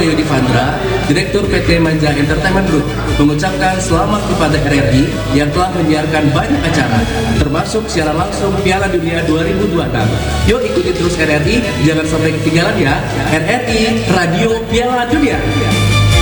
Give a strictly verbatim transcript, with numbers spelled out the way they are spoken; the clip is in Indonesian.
saya Yudi Fandra, Direktur P T Manja Entertainment Group, mengucapkan selamat kepada R R I yang telah menyiarkan banyak acara, termasuk siaran langsung Piala Dunia dua ribu dua puluh enam. Yuk ikuti terus R R I, jangan sampai ketinggalan ya. R R I Radio Piala Dunia.